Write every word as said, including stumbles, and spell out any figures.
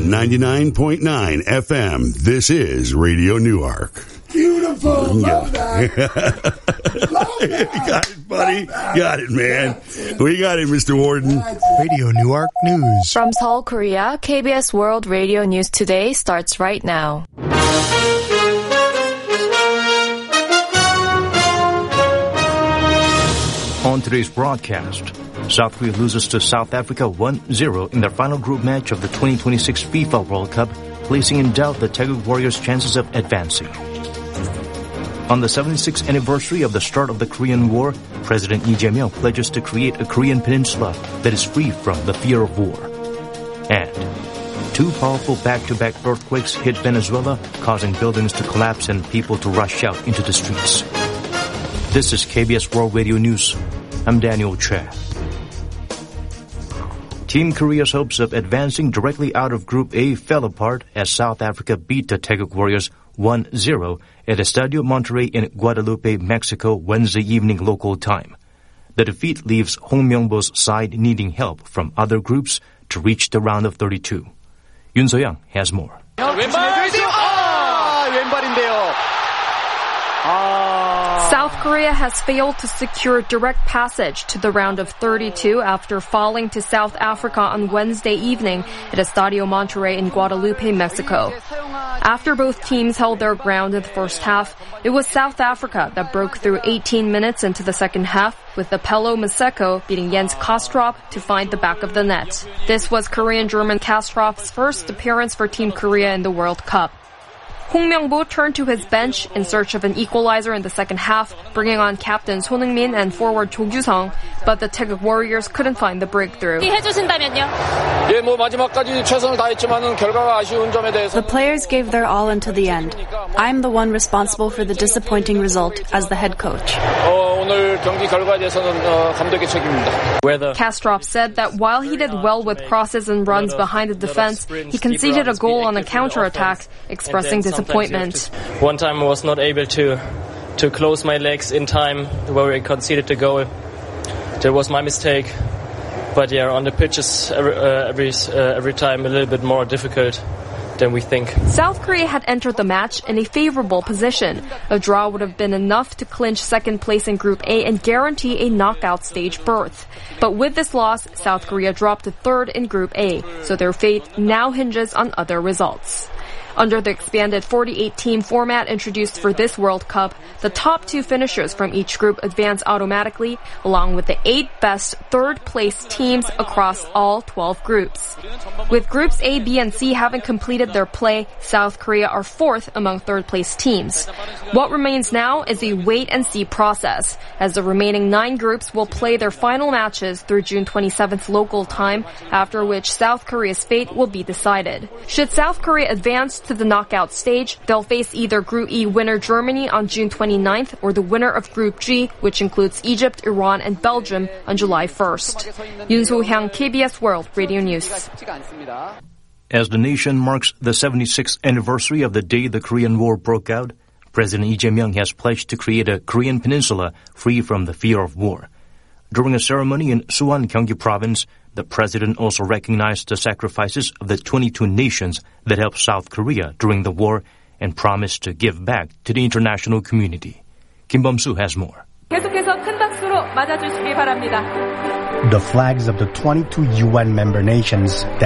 ninety-nine point nine F M. This is Radio Newark. Beautiful. Love that. Love that. Got it, buddy. Got it, man. We got it, Mister Warden. Radio Newark News. From Seoul, Korea, K B S World Radio News Today starts right now. On today's broadcast, South Korea loses to South Africa one zero in their final group match of the twenty twenty-six FIFA World Cup, placing in doubt the Taeguk Warriors' chances of advancing. On the seventy-sixth anniversary of the start of the Korean War, President Lee Jae-myung pledges to create a Korean peninsula that is free from the fear of war. And two powerful back-to-back earthquakes hit Venezuela, causing buildings to collapse and people to rush out into the streets. This is K B S World Radio News. I'm Daniel Che. Team Korea's hopes of advancing directly out of Group A fell apart as South Africa beat the Taeguk Warriors one zero at Estadio Monterrey in Guadalupe, Mexico, Wednesday evening local time. The defeat leaves Hong Myung-bo's side needing help from other groups to reach the round of thirty-two. Yoon So-young has more. South Korea has failed to secure direct passage to the round of thirty-two after falling to South Africa on Wednesday evening at Estadio Monterrey in Guadalupe, Mexico. After both teams held their ground in the first half, it was South Africa that broke through eighteen minutes into the second half, with Apello Maseko beating Jens Kastrup to find the back of the net. This was Korean-German Kastrup's first appearance for Team Korea in the World Cup. Hong Myung-bo turned to his bench in search of an equalizer in the second half, bringing on captain Son Heung-min and forward Cho Gyu-sung, but the Taeguk Warriors couldn't find the breakthrough. The players gave their all until the end. I'm the one responsible for the disappointing result as the head coach. Kastrup said that while he did well with crosses and runs behind the defense, he conceded a goal on a counter-attack, expressing disappointment. One time I was not able to to close my legs in time where we conceded the goal. That was my mistake. But yeah, on the pitch is every uh, every, uh, every time a little bit more difficult than we think. South Korea had entered the match in a favorable position. A draw would have been enough to clinch second place in Group A and guarantee a knockout stage berth. But with this loss, South Korea dropped to third in Group A, so their fate now hinges on other results. Under the expanded forty-eight team format introduced for this World Cup, the top two finishers from each group advance automatically, along with the eight best third-place teams across all twelve groups. With Groups A, B, and C having completed their play, South Korea are fourth among third-place teams. What remains now is a wait-and-see process, as the remaining nine groups will play their final matches through June twenty-seventh local time, after which South Korea's fate will be decided. Should South Korea advance to the knockout stage, they'll face either Group E winner Germany on June twenty-ninth or the winner of Group G, which includes Egypt, Iran, and Belgium, on July first. Yoon So-hyang, K B S World Radio News. As the nation marks the seventy-sixth anniversary of the day the Korean War broke out, President Lee Jae-myung has pledged to create a Korean peninsula free from the fear of war. During a ceremony in Suwon, Gyeonggi Province, the president also recognized the sacrifices of the twenty-two nations that helped South Korea during the war and promised to give back to the international community. Kim Bum-soo has more. The flags of the twenty-two U N member nations